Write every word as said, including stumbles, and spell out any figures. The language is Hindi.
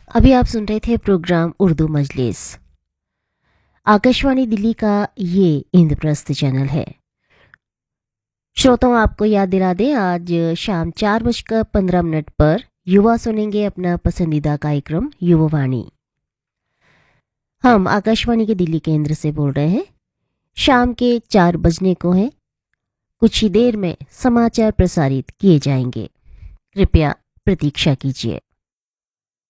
अभी आप सुन रहे थे प्रोग्राम उर्दू मजलिस। आकाशवाणी दिल्ली का ये इंद्रप्रस्थ चैनल है। श्रोताओं, आपको याद दिला दें, आज शाम चार बजकर पंद्रह मिनट पर युवा सुनेंगे अपना पसंदीदा कार्यक्रम युवावाणी। हम आकाशवाणी के दिल्ली केंद्र से बोल रहे हैं। शाम के चार बजने को है। कुछ ही देर में समाचार प्रसारित किए जाएंगे। कृपया प्रतीक्षा कीजिए।